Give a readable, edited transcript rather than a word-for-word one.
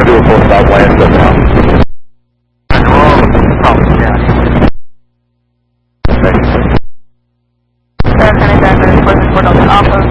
do a full stop land step now. Lieutenant Diamond, request report on the Alpha.